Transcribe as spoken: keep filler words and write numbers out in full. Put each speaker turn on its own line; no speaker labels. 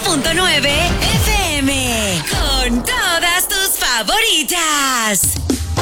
punto nueve F M. Con todas tus favoritas.